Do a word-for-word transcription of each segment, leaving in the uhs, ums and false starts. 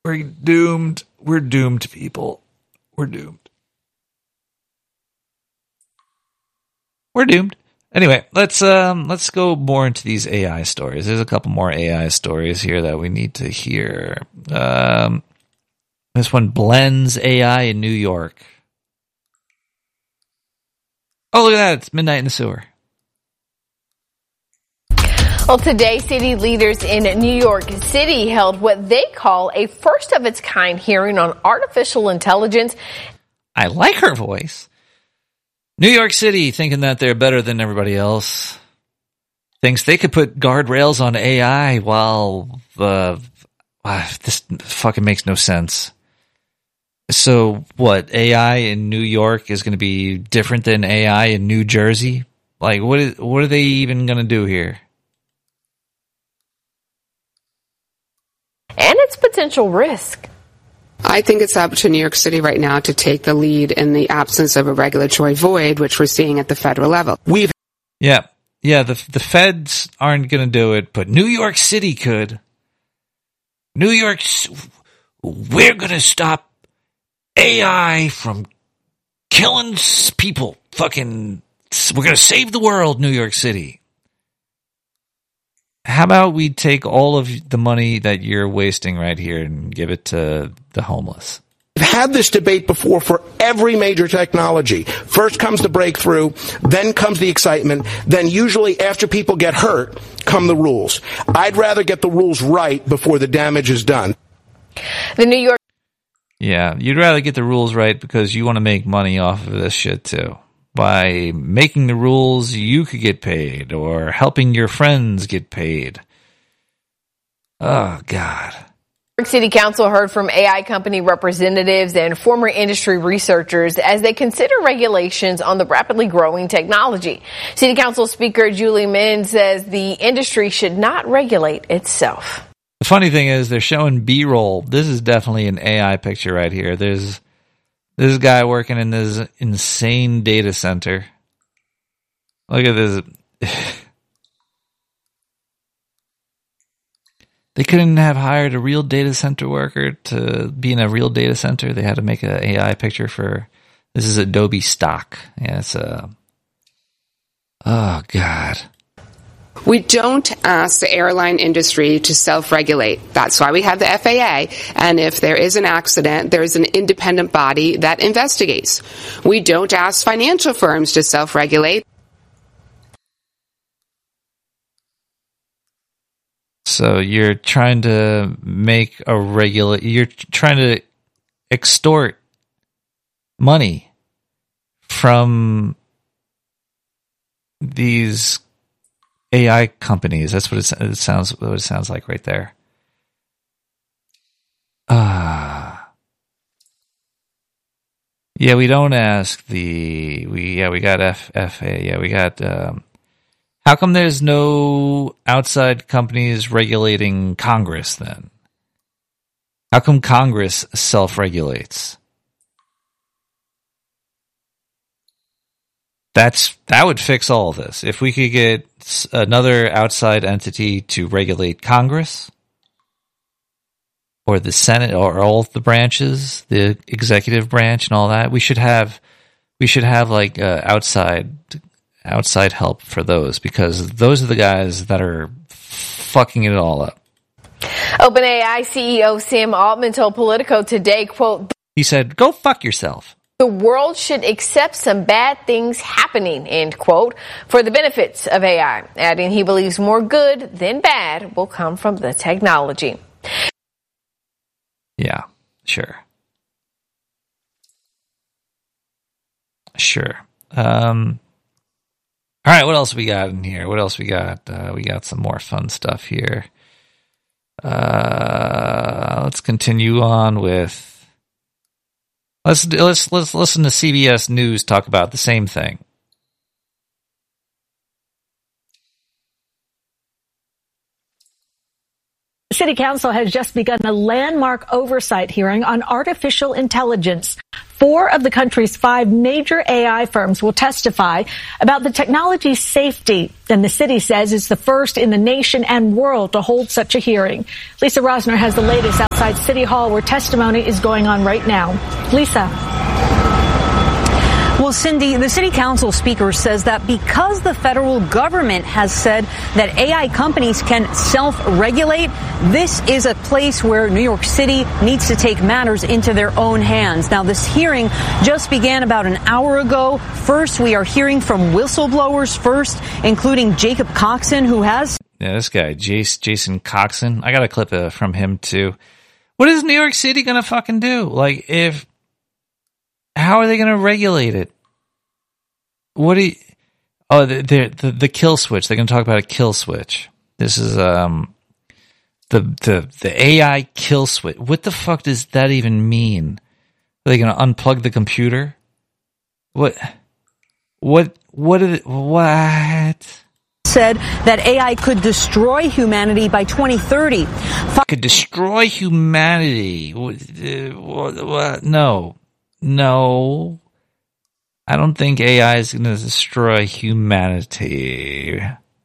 We're doomed. We're doomed, people. We're doomed. We're doomed. Anyway, let's um, let's go more into these A I stories. There's a couple more A I stories here that we need to hear. Um, this one, Blends A I in New York. Oh, look at that. It's midnight in the sewer. Well, today, city leaders in New York City held what they call a first-of-its-kind hearing on artificial intelligence. I like her voice. New York City, thinking that they're better than everybody else, thinks they could put guardrails on A I while uh, uh, this fucking makes no sense. So what, A I in New York is going to be different than A I in New Jersey? Like, what is, what are they even going to do here? And its potential risk. I think it's up to New York City right now to take the lead in the absence of a regulatory void, which we're seeing at the federal level. We've Yeah, yeah, the the feds aren't going to do it, but New York City could. New York, we're going to stop A I from killing people. Fucking, we're going to save the world, New York City. How about we take all of the money that you're wasting right here and give it to the homeless? We've had this debate before for every major technology. First comes the breakthrough, then comes the excitement, then usually after people get hurt, come the rules. I'd rather get the rules right before the damage is done. The New York... Yeah, you'd rather get the rules right because you want to make money off of this shit too. By making the rules, you could get paid, or helping your friends get paid. Oh, God. New York City Council heard from A I company representatives and former industry researchers as they consider regulations on the rapidly growing technology. City Council Speaker Julie Min says the industry should not regulate itself. The funny thing is they're showing B-roll. This is definitely an A I picture right here. There's this guy working in this insane data center. Look at this. They couldn't have hired a real data center worker to be in a real data center. They had to make an A I picture for, this is Adobe stock. Yeah, it's a, oh God. We don't ask the airline industry to self-regulate. That's why we have the F A A. And if there is an accident, there is an independent body that investigates. We don't ask financial firms to self-regulate. So you're trying to make a regula- you're trying to extort money from these A I companies. That's what it, it sounds what it sounds like right there. Ah. Uh, yeah, we don't ask the we yeah, we got F F A. Yeah, we got um how come there's no outside companies regulating Congress then? How come Congress self-regulates? That's that would fix all of this. If we could get another outside entity to regulate Congress or the Senate or all the branches, the executive branch and all that, we should have we should have like uh, outside outside help for those, because those are the guys that are fucking it all up. OpenAI C E O Sam Altman told Politico today, quote, he said, go fuck yourself. The world should accept some bad things happening, end quote, for the benefits of A I, adding he believes more good than bad will come from the technology. Yeah, sure. Sure. Um, all right, what else we got in here? What else we got? Uh, we got some more fun stuff here. Uh, let's continue on with Let's let's let's listen to C B S News talk about the same thing. The City Council has just begun a landmark oversight hearing on artificial intelligence. four of the country's five major A I firms will testify about the technology's safety. And the city says it's the first in the nation and world to hold such a hearing. Lisa Rosner has the latest outside City Hall, where testimony is going on right now. Lisa. Well, Cindy, the city council speaker says that because the federal government has said that A I companies can self-regulate, this is a place where New York City needs to take matters into their own hands. Now, this hearing just began about an hour ago. First, we are hearing from whistleblowers first, including Jacob Coxon, who has... Yeah, this guy, Jace, Jason Coxon. I got a clip uh, from him, too. What is New York City going to fucking do? Like, if... How are they going to regulate it? What do you... Oh, the, the, the kill switch. They're going to talk about a kill switch. This is um the, the, the A I kill switch. What the fuck does that even mean? Are they going to unplug the computer? What? What? What? Are they, what? Said that A I could destroy humanity by twenty thirty. Could destroy humanity? What, what? No. No. I don't think A I is going to destroy humanity.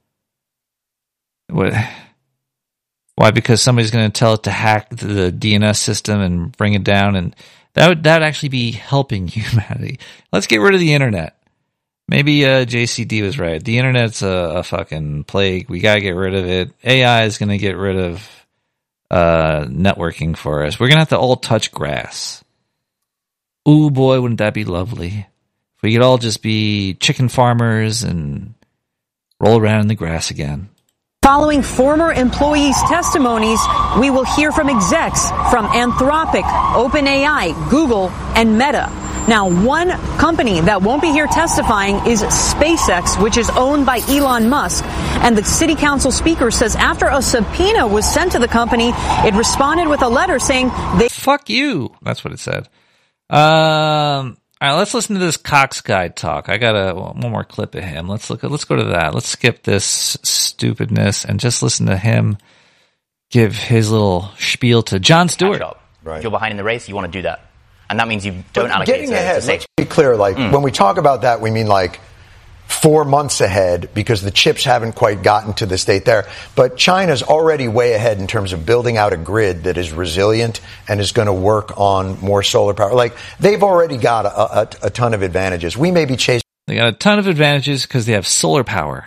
What? Why? Because somebody's going to tell it to hack the D N S system and bring it down, and that would that would actually be helping humanity. Let's get rid of the internet. Maybe uh, J C D was right. The internet's a, a fucking plague. We gotta get rid of it. A I is going to get rid of uh, networking for us. We're going to have to all touch grass. Ooh, boy, wouldn't that be lovely? If we could all just be chicken farmers and roll around in the grass again. Following former employees' testimonies, we will hear from execs from Anthropic, OpenAI, Google, and Meta. Now, one company that won't be here testifying is SpaceX, which is owned by Elon Musk. And the city council speaker says after a subpoena was sent to the company, it responded with a letter saying they... Fuck you. That's what it said. Um, all right, let's listen to this Cox guy talk. I got a one more clip of him. Let's look. Let's go to that. Let's skip this stupidness and just listen to him give his little spiel to Jon Stewart. Right. If you're behind in the race, you want to do that, and that means you don't but allocate getting to, ahead. to Let's be clear. Like mm. when we talk about that, we mean like four months ahead because the chips haven't quite gotten to the state there. But China's already way ahead in terms of building out a grid that is resilient and is going to work on more solar power. Like they've already got a, a, a ton of advantages. We may be chasing. They got a ton of advantages because they have solar power.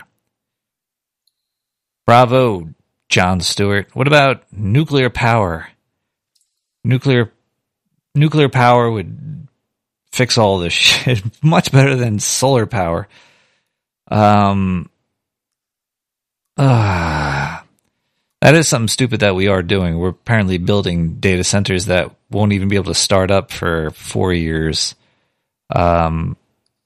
Bravo, Jon Stewart. What about nuclear power? Nuclear nuclear power would fix all this shit much better than solar power. Um, uh, that is something stupid that we are doing. We're apparently building data centers that won't even be able to start up for four years. Um,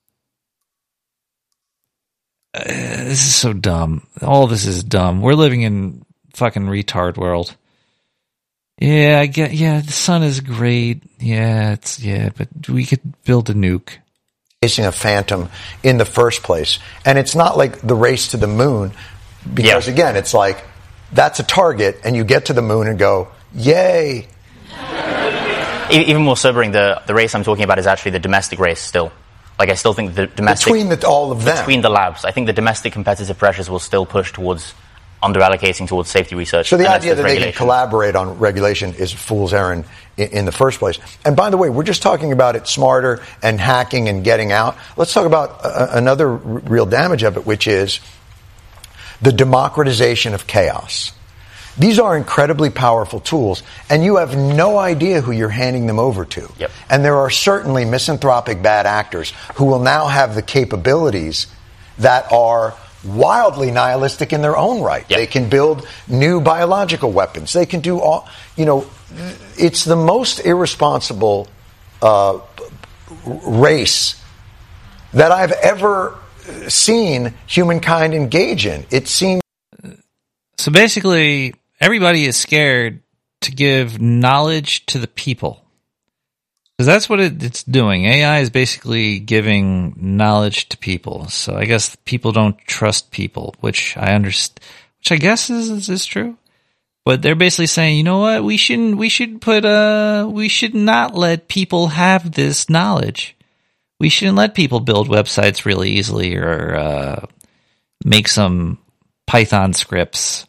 uh, this is so dumb. All this is dumb. We're living in fucking retard world. Yeah, I get. Yeah, the sun is great. Yeah, it's yeah, but we could build a nuke. Chasing a phantom in the first place. And it's not like the race to the moon because, yeah. again, it's like that's a target and you get to the moon and go, yay. Even more sobering, the, the race I'm talking about is actually the domestic race still. Like, I still think the domestic... Between the, all of them. Between the labs. I think the domestic competitive pressures will still push towards under-allocating towards safety research. So the idea that they can collaborate on regulation is a fool's errand in, in the first place. And by the way, we're just talking about it smarter and hacking and getting out. Let's talk about uh, another r- real damage of it, which is the democratization of chaos. These are incredibly powerful tools, and you have no idea who you're handing them over to. Yep. And there are certainly misanthropic bad actors who will now have the capabilities that are wildly nihilistic in their own right. Yep. They can build new biological weapons. They can do all, you know, it's the most irresponsible uh, race that I've ever seen humankind engage in. It seems. So basically, everybody is scared to give knowledge to the people. Because that's what it, it's doing. A I is basically giving knowledge to people. So I guess people don't trust people, which I understand, which I guess is, is is true. But they're basically saying, you know what, we shouldn't, we should put, uh, we should not let people have this knowledge. We shouldn't let people build websites really easily or uh, make some Python scripts.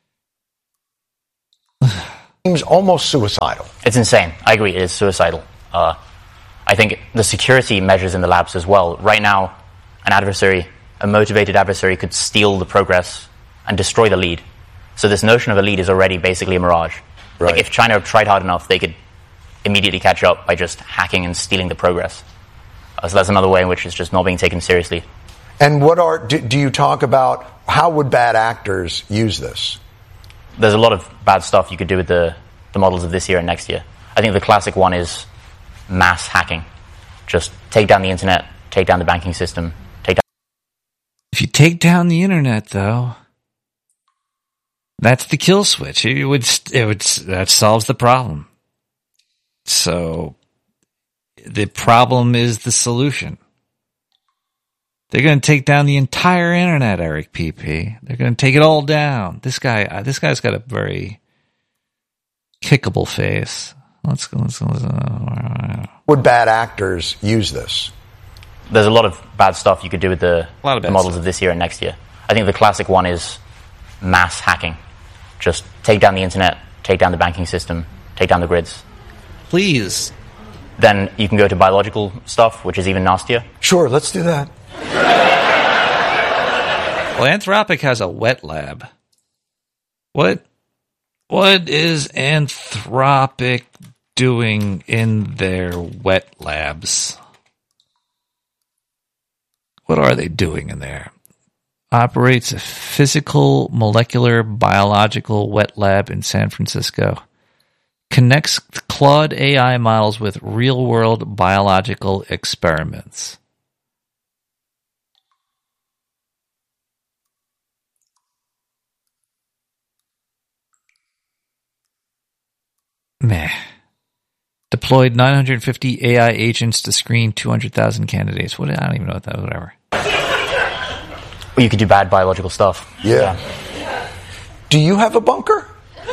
Seems almost suicidal. It's insane. I agree, it is suicidal. Uh, I think the security measures in the labs as well. Right now, an adversary, a motivated adversary, could steal the progress and destroy the lead. So this notion of a lead is already basically a mirage. Right. Like if China tried hard enough, they could immediately catch up by just hacking and stealing the progress. Uh, so that's another way in which it's just not being taken seriously. And what are do, do you talk about? How would bad actors use this? There's a lot of bad stuff you could do with the, the models of this year and next year. I think the classic one is mass hacking. Just take down the internet, take down the banking system, take down... If you take down the internet, though, that's the kill switch. It would, it would, that solves the problem. So, the problem is the solution. They're going to take down the entire internet, Eric P P. They're going to take it all down. This guy, uh, this guy's got a very kickable face. Let's go. Let's go. Uh, Would bad actors use this? There's a lot of bad stuff you could do with the, a lot of the bad models stuff. of this year and next year. I think the classic one is mass hacking. Just take down the internet, take down the banking system, take down the grids. Please. Then you can go to biological stuff, which is even nastier. Sure, let's do that. Well, Anthropic has a wet lab. What? What is Anthropic doing in their wet labs? What are they doing in there? Operates a physical, molecular, biological wet lab in San Francisco. Connects Claude A I models with real-world biological experiments. Meh. Deployed nine hundred fifty A I agents to screen two hundred thousand candidates. What? I don't even know what that was. Whatever. Well, you could do bad biological stuff. Yeah. yeah. Do you have a bunker?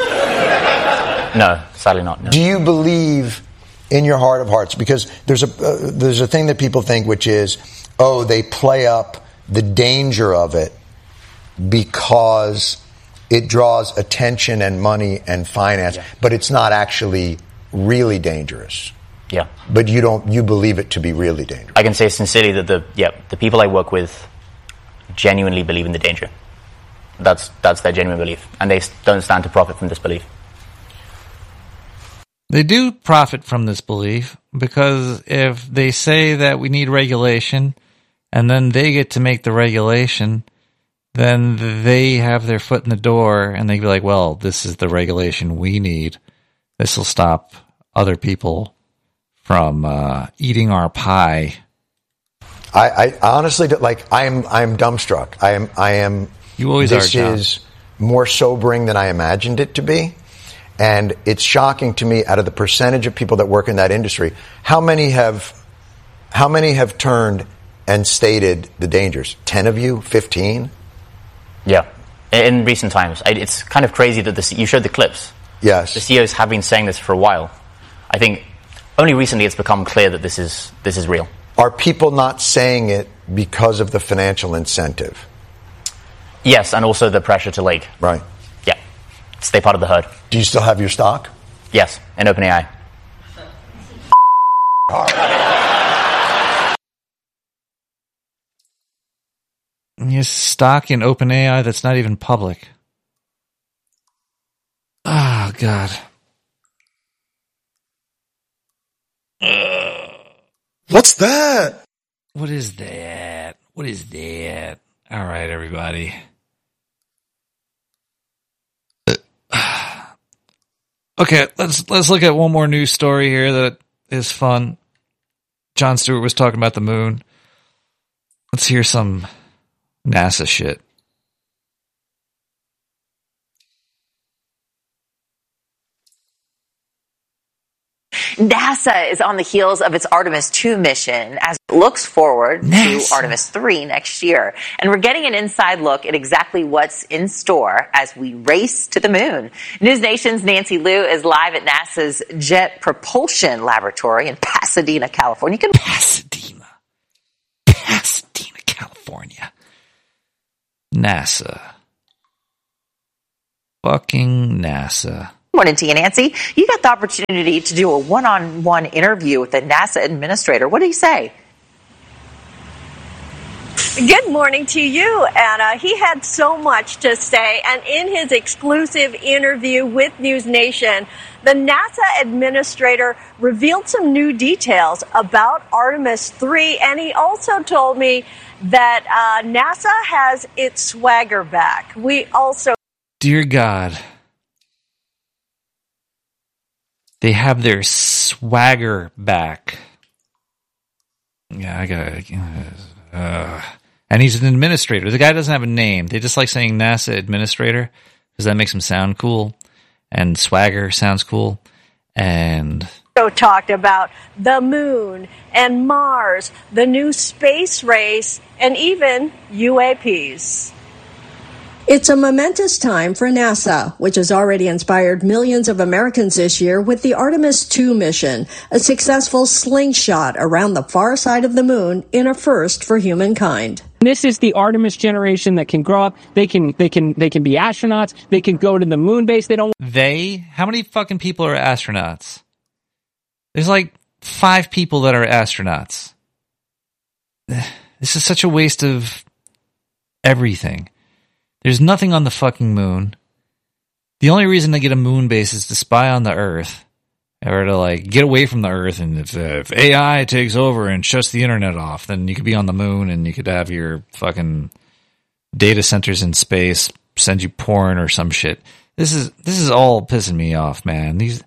No, sadly not. No. Do you believe in your heart of hearts? Because there's a uh, there's a thing that people think, which is, oh, they play up the danger of it because it draws attention and money and finance, yeah. but it's not actually really dangerous. Yeah. But you don't you believe it to be really dangerous. I can say sincerely that the yeah the people I work with genuinely believe in the danger. That's that's their genuine belief, and they don't stand to profit from this belief. They do profit from this belief because if they say that we need regulation and then they get to make the regulation, then they have their foot in the door and they be like, well, this is the regulation we need. This will stop other people from uh, eating our pie. I, I honestly, like, I'm I'm dumbstruck. I am I am. You always this are. John. Is more sobering than I imagined it to be. And it's shocking to me, out of the percentage of people that work in that industry, how many have, how many have turned and stated the dangers? Ten of you, fifteen? Yeah, in recent times, it's kind of crazy that the, you showed the clips. Yes, the C E Os have been saying this for a while. I think only recently it's become clear that this is this is real. Are people not saying it because of the financial incentive? Yes, and also the pressure to like right. Yeah, stay part of the herd. Do you still have your stock? Yes, in OpenAI. You stock in OpenAI that's not even public. Oh, God. What's that? What is that? What is that? All right, everybody. Okay, let's let's look at one more news story here that is fun. Jon Stewart was talking about the moon. Let's hear some NASA shit. NASA is on the heels of its Artemis two mission as it looks forward NASA. to Artemis three next year. And we're getting an inside look at exactly what's in store as we race to the moon. News Nation's Nancy Liu is live at NASA's Jet Propulsion Laboratory in Pasadena, California. Good- Pasadena. Pasadena, California. NASA. Fucking NASA. Morning to you, Nancy. You got the opportunity to do a one-on-one interview with a NASA administrator. What did he say? Good morning to you, Anna. He had so much to say, and in his exclusive interview with News Nation, the NASA administrator revealed some new details about Artemis three, and he also told me that uh, NASA has its swagger back. We also... Dear God. They have their swagger back. Yeah, I got uh, and he's an administrator. The guy doesn't have a name. They just like saying NASA administrator because that makes him sound cool. And swagger sounds cool. And also talked about the moon and Mars, the new space race, and even U A Ps. It's a momentous time for NASA, which has already inspired millions of Americans this year with the Artemis two mission, a successful slingshot around the far side of the moon in a first for humankind. This is the Artemis generation that can grow up. They can, they can, they can be astronauts. They can go to the moon base. They don't. They? How many fucking people are astronauts? There's like five people that are astronauts. This is such a waste of everything. There's nothing on the fucking moon. The only reason to get a moon base is to spy on the Earth. Or to, like, get away from the Earth. And if, uh, if A I takes over and shuts the internet off, then you could be on the moon and you could have your fucking data centers in space send you porn or some shit. This is this is all pissing me off, man. These...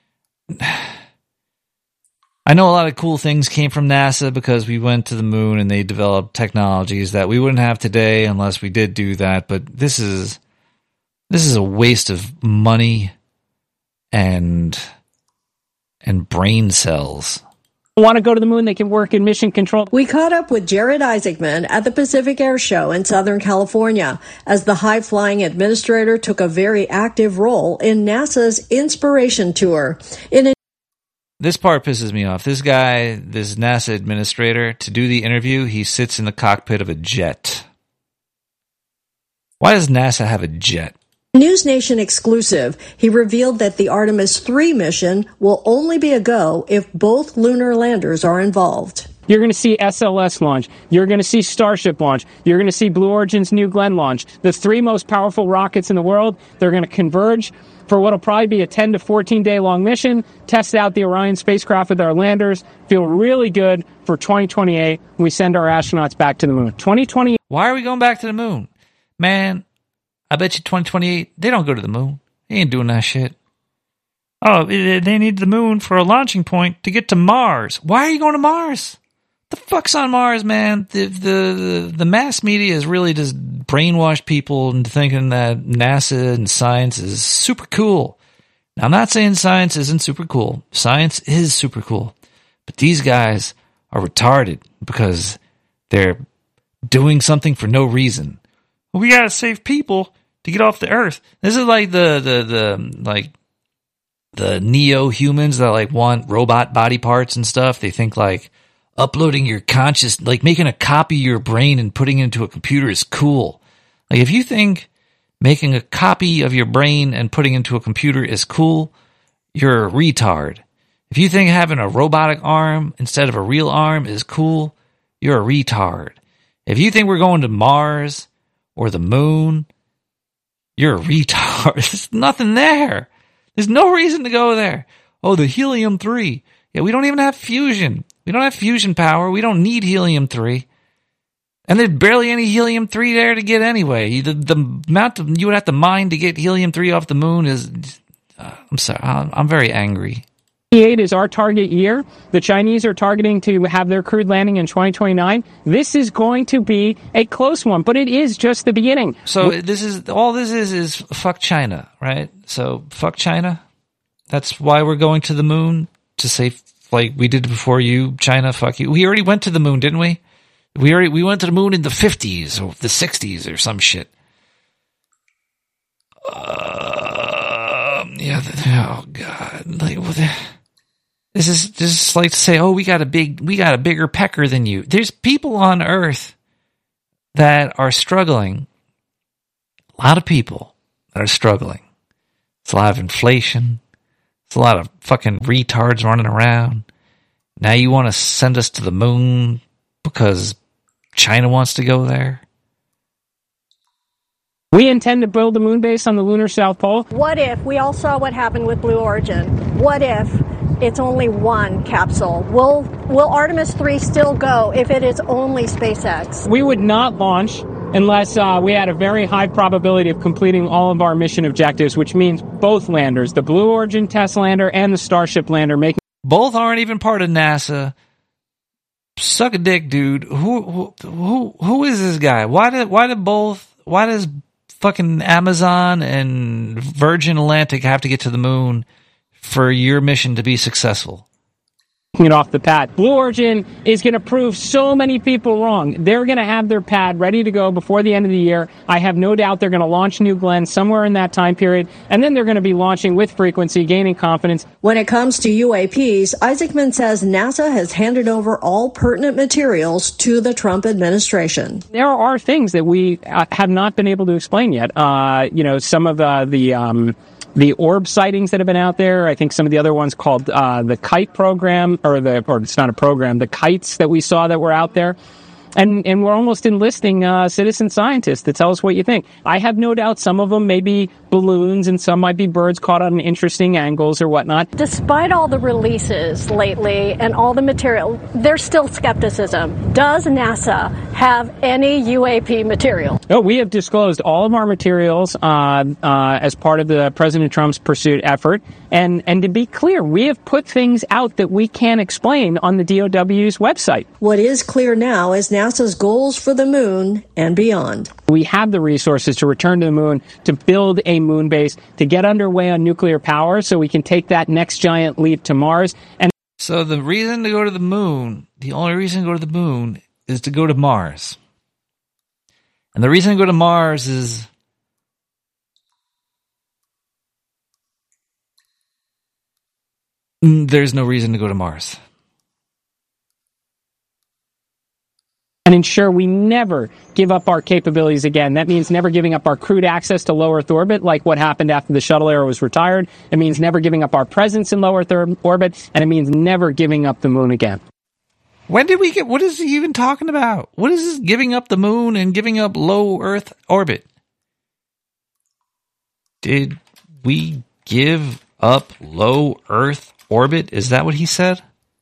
I know a lot of cool things came from NASA because we went to the moon and they developed technologies that we wouldn't have today unless we did do that. But this is this is a waste of money and and brain cells. Want to go to the moon, they can work in mission control. We caught up with Jared Isaacman at the Pacific Air Show in Southern California as the high-flying administrator took a very active role in NASA's Inspiration Tour. In a This part pisses me off. This guy, this NASA administrator, to do the interview, he sits in the cockpit of a jet. Why does NASA have a jet? News Nation exclusive, he revealed that the Artemis three mission will only be a go if both lunar landers are involved. You're going to see S L S launch. You're going to see Starship launch. You're going to see Blue Origin's New Glenn launch. The three most powerful rockets in the world, they're going to converge for what will probably be a ten to fourteen day long mission, test out the Orion spacecraft with our landers, feel really good for twenty twenty-eight when we send our astronauts back to the moon. twenty twenty-eight. Why are we going back to the moon? Man, I bet you twenty twenty-eight, they don't go to the moon. They ain't doing that shit. Oh, they need the moon for a launching point to get to Mars. Why are you going to Mars? The fuck's on Mars, man? The, the the mass media has really just brainwashed people into thinking that NASA and science is super cool. Now, I'm not saying science isn't super cool. Science is super cool. But these guys are retarded because they're doing something for no reason. Well, we gotta save people to get off the Earth. This is like the the the like the neo-humans that like want robot body parts and stuff. They think like uploading your conscious, like making a copy of your brain and putting it into a computer is cool. Like if you think making a copy of your brain and putting it into a computer is cool, you're a retard. If you think having a robotic arm instead of a real arm is cool, you're a retard. If you think we're going to Mars or the moon, you're a retard. There's nothing there. There's no reason to go there. Oh, the helium three. Yeah, we don't even have fusion. We don't have fusion power. We don't need helium three. And there's barely any helium three there to get anyway. The, the amount of, you would have to mine to get helium three off the moon is... Uh, I'm sorry. I'm, I'm very angry. twenty-eight is our target year. The Chinese are targeting to have their crewed landing in twenty twenty-nine. This is going to be a close one, but it is just the beginning. So this is... All this is is fuck China, right? So fuck China. That's why we're going to the moon. to say, like, we did before you, China, fuck you. We already went to the moon, didn't we? We already we went to the moon in the fifties or the sixties or some shit. Uh, yeah. Oh God. Like, this is this is like to say, oh, we got a big, we got a bigger pecker than you. There's people on Earth that are struggling. A lot of people that are struggling. It's a lot of inflation. It's a lot of fucking retards running around. Now you want to send us to the moon because China wants to go there? We intend to build a moon base on the lunar South Pole. What if, we all saw what happened with Blue Origin, what if it's only one capsule? Will will Artemis three still go if it is only SpaceX? We would not launch unless uh, we had a very high probability of completing all of our mission objectives, which means both landers, the Blue Origin test lander and the Starship lander, making... Both aren't even part of NASA. Suck a dick, dude. Who who who, who is this guy? Why did why did both why does fucking Amazon and Virgin Atlantic have to get to the moon for your mission to be successful? It off the pad. Blue Origin is going to prove so many people wrong. They're going to have their pad ready to go before the end of the year. I have no doubt they're going to launch New Glenn somewhere in that time period, and then they're going to be launching with frequency, gaining confidence. When it comes to U A Ps, Isaacman says NASA has handed over all pertinent materials to the Trump administration. There are things that we uh, have not been able to explain yet. Uh, you know, some of uh, the... Um, The orb sightings that have been out there, I think some of the other ones called uh, the kite program, or the, or it's not a program, the kites that we saw that were out there. And, and we're almost enlisting uh, citizen scientists to tell us what you think. I have no doubt some of them may be balloons and some might be birds caught on interesting angles or whatnot. Despite all the releases lately and all the material, there's still skepticism. Does NASA have any U A P material? Oh, we have disclosed all of our materials uh, uh, as part of the President Trump's pursuit effort. And, and to be clear, we have put things out that we can't explain on the D O W's website. What is clear now is NASA's goals for the moon and beyond. We have the resources to return to the moon, to build a moon base, to get underway on nuclear power so we can take that next giant leap to Mars. And so the reason to go to the moon, the only reason to go to the moon is to go to Mars. And the reason to go to Mars is there's no reason to go to Mars. And ensure we never give up our capabilities again. That means never giving up our crewed access to low Earth orbit, like what happened after the shuttle era was retired. It means never giving up our presence in low Earth orbit, and it means never giving up the moon again. When did we get, what is he even talking about? What is this giving up the moon and giving up low Earth orbit? Did we give up low Earth orbit? Is that what he said?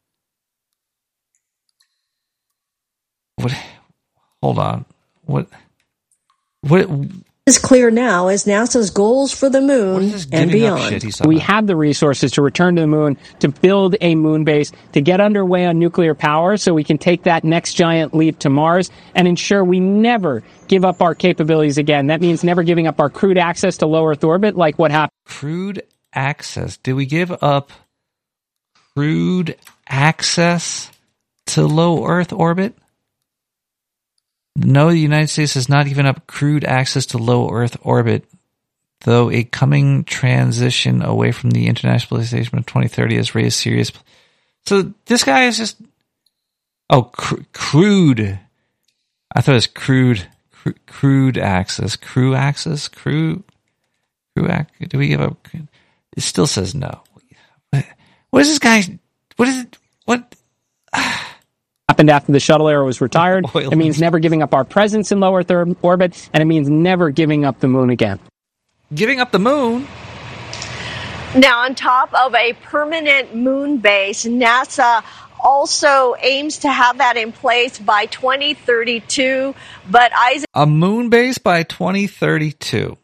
What? Hold on. What? What? Is clear now as NASA's goals for the moon and beyond. We have the resources to return to the moon, to build a moon base, to get underway on nuclear power so we can take that next giant leap to Mars and ensure we never give up our capabilities again. That means never giving up our crewed access to low Earth orbit, like what happened. Crewed access. Did we give up crewed access to low Earth orbit? No, the United States has not given up crewed access to low Earth orbit, though a coming transition away from the International Space Station by twenty thirty has raised serious... So this guy is just... Oh, cr- crude. I thought it was crude. Cr- crude access. Crew access? Crew... Crew ac- Do we give up... It still says no. What is this guy... What is it... What... happened after the shuttle era was retired. It means never giving up our presence in low Earth orbit, and it means never giving up the moon again. Giving up the moon? Now, on top of a permanent moon base, NASA also aims to have that in place by twenty thirty-two, but Isaac... A moon base by twenty thirty-two.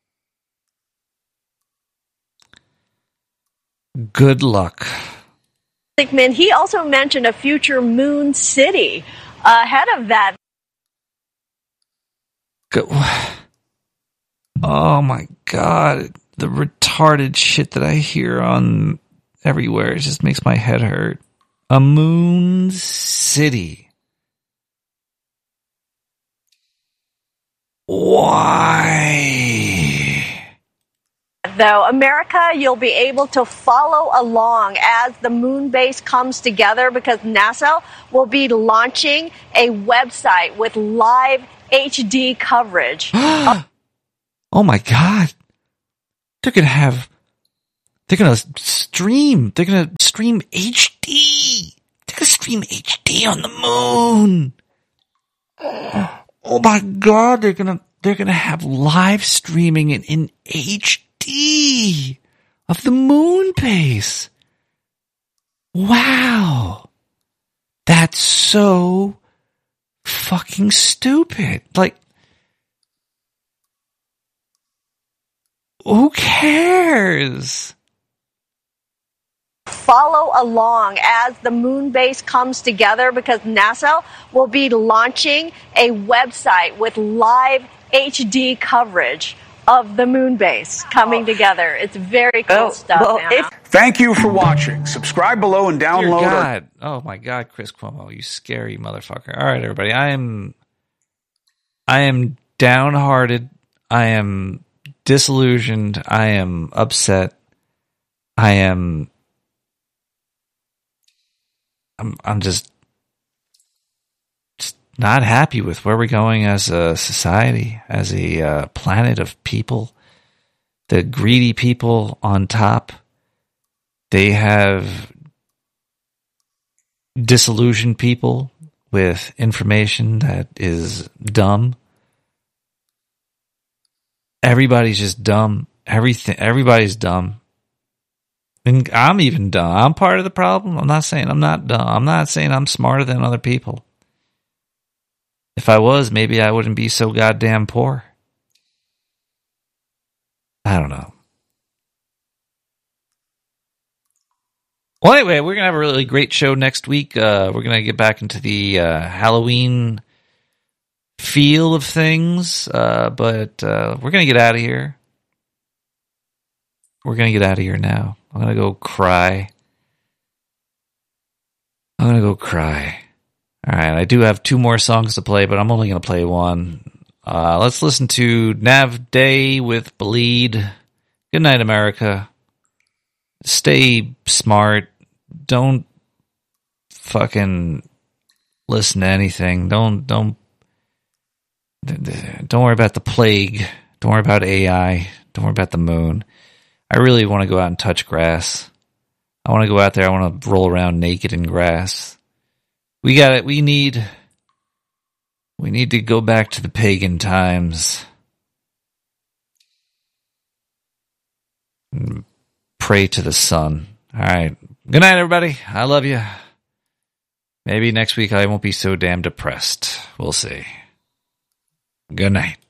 Good luck. He also mentioned a future moon city ahead of that. Oh my God. The retarded shit that I hear on everywhere. It just makes my head hurt. A moon city. Why? Though, America, you'll be able to follow along as the moon base comes together because NASA will be launching a website with live H D coverage. Oh my God. They're going to have, they're going to stream, they're going to stream H D. They're going to stream H D on the moon. Oh my God. They're going to, they're going to have live streaming in, in H D of the moon base. Wow. That's so fucking stupid. Like, who cares? Follow along as the moon base comes together because NASA will be launching a website with live H D coverage of the moon base coming together. It's very cool oh, stuff. Well, if- Thank you for watching. Subscribe below and download. Dear God. Our- oh my God, Chris Cuomo, you scary motherfucker. All right, everybody. I am, I am downhearted. I am disillusioned. I am upset. I am. I'm. I'm just, just not happy with where we're going as a society, as a uh, planet of people. The greedy people on top. They have disillusioned people with information that is dumb. Everybody's just dumb. Everything. Everybody's dumb. And I'm even dumb. I'm part of the problem. I'm not saying I'm not dumb. I'm not saying I'm smarter than other people. If I was, maybe I wouldn't be so goddamn poor. I don't know. Well, anyway, we're going to have a really great show next week. Uh, we're going to get back into the uh, Halloween feel of things, uh, but uh, we're going to get out of here. We're going to get out of here now. I'm going to go cry. I'm going to go cry. All right, I do have two more songs to play, but I'm only going to play one. Uh, let's listen to Nav Day with Bleed. Good night, America. Stay smart. Don't fucking listen to anything. Don't don't don't worry about the plague. Don't worry about A I. Don't worry about the moon. I really want to go out and touch grass. I want to go out there. I want to roll around naked in grass. We got it. We need we need to go back to the pagan times. And pray to the sun. All right. Good night, everybody. I love you. Maybe next week I won't be so damn depressed. We'll see. Good night.